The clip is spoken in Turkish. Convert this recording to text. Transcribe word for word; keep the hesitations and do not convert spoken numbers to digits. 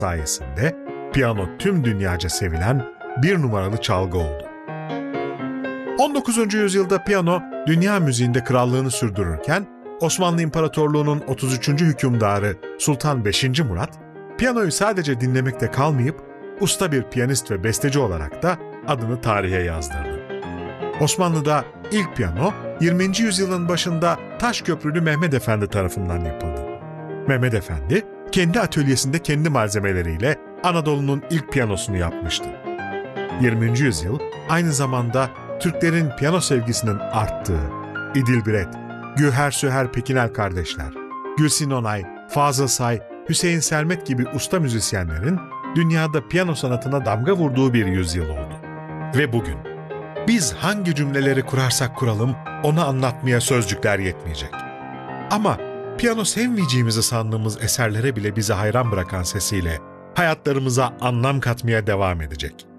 sayesinde piyano tüm dünyaca sevilen bir numaralı çalgı oldu. on dokuzuncu yüzyılda piyano dünya müziğinde krallığını sürdürürken Osmanlı İmparatorluğu'nun otuz üçüncü hükümdarı Sultan beşinci Murat, piyanoyu sadece dinlemekte kalmayıp usta bir piyanist ve besteci olarak da adını tarihe yazdırdı. Osmanlı'da ilk piyano yirminci yüzyılın başında Taşköprülü Mehmed Efendi tarafından yapıldı. Mehmed Efendi kendi atölyesinde kendi malzemeleriyle Anadolu'nun ilk piyanosunu yapmıştı. yirminci yüzyıl aynı zamanda Türklerin piyano sevgisinin arttığı, İdil Biret, Güher Süher Pekinel kardeşler, Gülsin Onay, Fazıl Say, Hüseyin Selmet gibi usta müzisyenlerin dünyada piyano sanatına damga vurduğu bir yüzyıl oldu. Ve bugün, biz hangi cümleleri kurarsak kuralım onu anlatmaya sözcükler yetmeyecek. Ama piyano sevmeyeceğimizi sandığımız eserlere bile bizi hayran bırakan sesiyle hayatlarımıza anlam katmaya devam edecek.